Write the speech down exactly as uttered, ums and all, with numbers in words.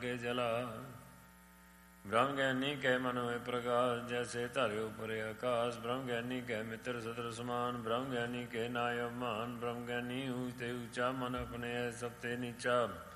लागे जला। ब्रह्म ज्ञानी कह मन हुए प्रकाश, जैसे धरे ऊपर आकाश। ब्रह्म ज्ञानी कह मित्र सतर समान, ब्रह्म ज्ञानी कह नाय अभिमान। ब्रह्म ज्ञानी ऊंचे ऊंचा, मन अपने है सबते नीचा।